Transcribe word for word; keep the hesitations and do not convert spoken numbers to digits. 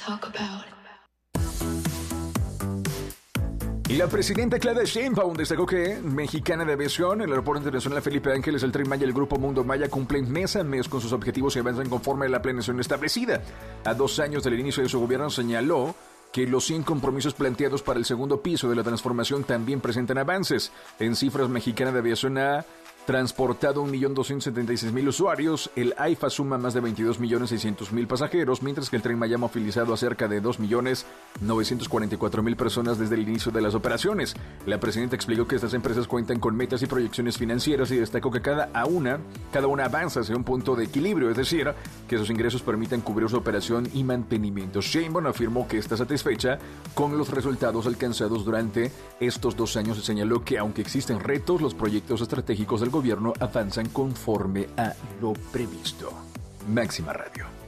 Y la presidenta Claudia Sheinbaum destacó que Mexicana de Aviación, el Aeropuerto Internacional Felipe Ángeles, el Tren Maya y el Grupo Mundo Maya cumplen mes a mes con sus objetivos y avanzan conforme a la planeación establecida. A dos años del inicio de su gobierno señaló que los cien compromisos planteados para el segundo piso de la transformación también presentan avances. En cifras, Mexicana de Aviación ha transportado un millón doscientos setenta y seis mil usuarios, el AIFA suma más de veintidós millones seiscientos mil pasajeros, mientras que el Tren Maya ha movilizado a cerca de dos millones novecientos cuarenta y cuatro mil personas desde el inicio de las operaciones. La presidenta explicó que estas empresas cuentan con metas y proyecciones financieras y destacó que cada una, cada una avanza hacia un punto de equilibrio, es decir, que sus ingresos permitan cubrir su operación y mantenimiento. Sheinbaum afirmó que está satisfecha con los resultados alcanzados durante estos dos años y señaló que aunque existen retos, los proyectos estratégicos del gobierno avanzan conforme a lo previsto. Máxima Radio.